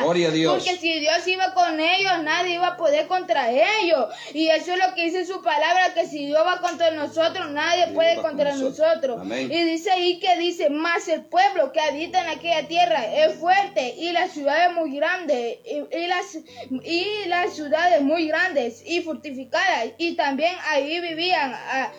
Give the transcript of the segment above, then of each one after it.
Gloria a Dios. Porque si Dios iba con ellos, nadie iba a poder contra ellos. Y eso es lo que dice su palabra, que si Dios va contra nosotros, nadie puede contra nosotros. Amén. Y dice ahí que dice, más el pueblo que habita en aquella tierra es fuerte y las ciudades muy grandes, y las ciudades muy grandes y fortificadas. Y también allí vivían.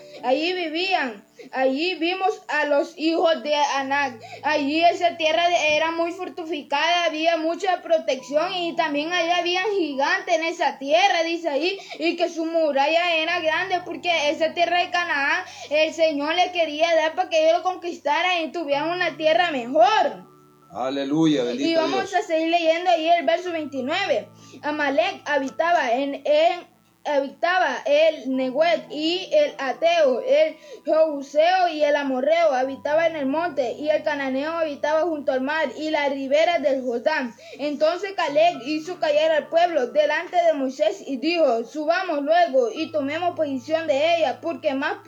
Allí vimos a los hijos de Anac. Allí esa tierra era muy fortificada, había mucha protección y también allá había gigantes en esa tierra, dice ahí, y que su muralla era grande porque esa tierra de Canaán el Señor le quería dar para que ellos lo conquistaran y tuvieran una tierra mejor. Aleluya, bendito Y vamos Dios. a seguir leyendo ahí el verso 29. Amalek habitaba el Neguet y el Ateo, el Jebuseo y el Amorreo habitaba en el monte, y el Cananeo habitaba junto al mar y la ribera del Jordán. Entonces Caleb hizo callar al pueblo delante de Moisés y dijo, subamos luego y tomemos posición de ella, porque más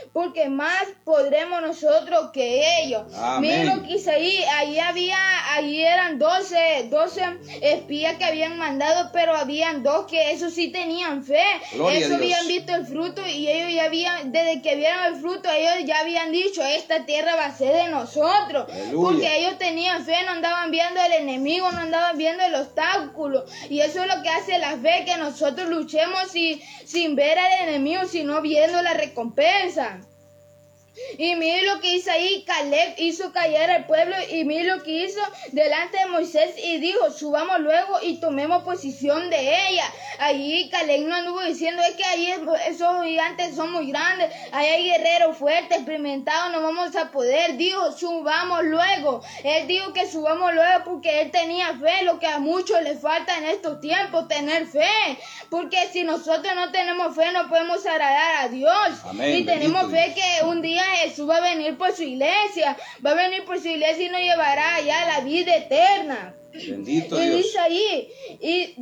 podremos nosotros que ellos. Amén. Miren lo que hice ahí, allí eran 12 espías que habían mandado, pero habían 2 que eso sí tenían fe. Gloria Eso a Dios. habían visto el fruto y ellos ya habían, desde que vieron el fruto, ellos ya habían dicho, esta tierra va a ser de nosotros. Aleluya. Porque ellos tenían fe, no andaban viendo el enemigo, no andaban viendo el obstáculo. Y eso es lo que hace la fe, que nosotros luchemos sin ver al enemigo, sino viendo la recompensa. Y mire lo que hizo ahí, Caleb hizo callar al pueblo, y mire lo que hizo delante de Moisés y dijo, subamos luego y tomemos posición de ella. Allí Caleb no anduvo diciendo, es que allí esos gigantes son muy grandes, ahí hay guerreros fuertes, experimentados, no vamos a poder. Dijo, subamos luego. Él dijo que subamos luego porque él tenía fe, lo que a muchos les falta en estos tiempos, tener fe. Porque si nosotros no tenemos fe, no podemos agradar a Dios. Amén, y tenemos bendito fe que un día Jesús va a venir por su iglesia, y nos llevará allá a la vida eterna. Bendito y Dios. dice ahí, y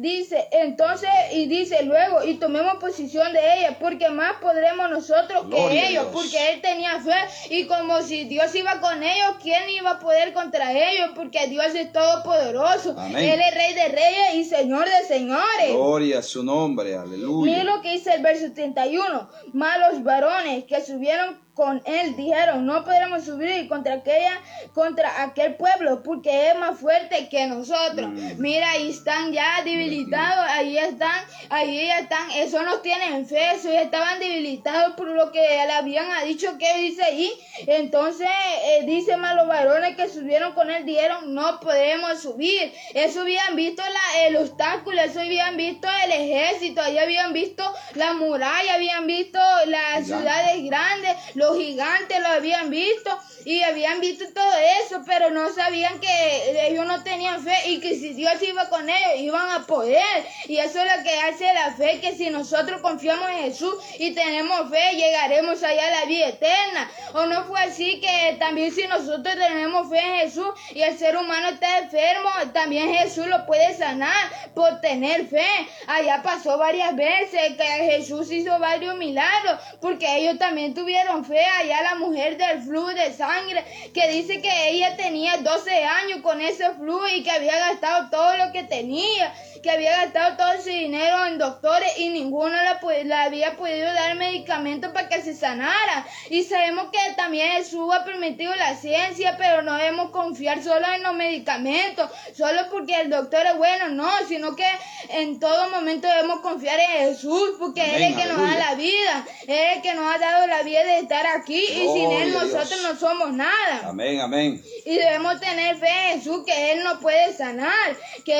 dice luego, y tomemos posición de ella, porque más podremos nosotros Gloria que a ellos, Dios. porque él tenía fe, y como si Dios iba con ellos, ¿quién iba a poder contra ellos? Porque Dios es todopoderoso. Amén. Él es Rey de reyes y Señor de señores. Gloria a su nombre, aleluya. Mira lo que dice el verso 31. Malos varones que subieron con él dijeron, no podremos subir contra aquel pueblo, porque es más fuerte que nosotros. Mira, ahí están ya debilitados, ahí ya están, eso no tienen fe, eso ya estaban debilitados por lo que le habían dicho. Que dice ahí, entonces dice, malos varones que subieron con él dijeron, no podemos subir. Eso habían visto el obstáculo, eso habían visto el ejército, ahí habían visto la muralla, habían visto las ciudades grandes, los gigantes lo habían visto, y habían visto todo eso, pero no sabían que ellos no tenían fe, y que si Dios iba con ellos, iban a poder. Y eso es lo que hace la fe, que si nosotros confiamos en Jesús y tenemos fe, llegaremos allá a la vida eterna. ¿O no fue así que también si nosotros tenemos fe en Jesús y el ser humano está enfermo, también Jesús lo puede sanar por tener fe? Allá pasó varias veces que Jesús hizo varios milagros, porque ellos también tuvieron fe. Allá la mujer del flujo de sangre, que dice que ella tenía 12 años con ese flujo y que había gastado todo lo que tenía, que había gastado todo ese dinero en doctores y ninguno le había podido dar medicamentos para que se sanara. Y sabemos que también Jesús ha permitido la ciencia, pero no debemos confiar solo en los medicamentos, solo porque el doctor es bueno, no, sino que en todo momento debemos confiar en Jesús, porque Amén, Él es el que nos da la vida, Él es el que nos ha dado la vida de estar aquí, y sin Él Gloria a nosotros Dios. no somos nada. Amén, amén. Y debemos tener fe en Jesús, que Él nos puede sanar,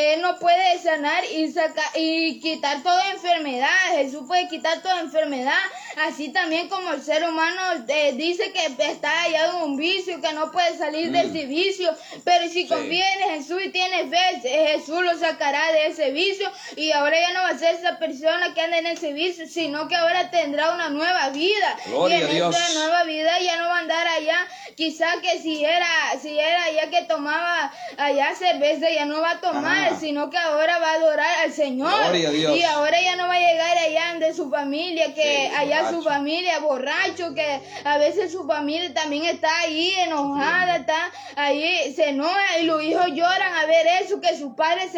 y quitar toda enfermedad. Jesús puede quitar toda enfermedad, así también como el ser humano dice que está hallado en un vicio, que no puede salir de ese vicio, pero si confía en Jesús y tiene fe, Jesús lo sacará de ese vicio, y ahora ya no va a ser esa persona que anda en ese vicio, sino que ahora tendrá una nueva vida. Gloria y en a Dios. esa nueva vida ya no va a andar allá, quizá que si era allá que tomaba allá cerveza, ya no va a tomar, sino que ahora va a adorar al Señor. Gloria a Dios. Y ahora ya no va a llegar allá de su familia, que allá borracho. su familia borracho, que a veces su familia también está ahí enojada, está ahí, se enoja, y los hijos lloran a ver eso, que sus padres se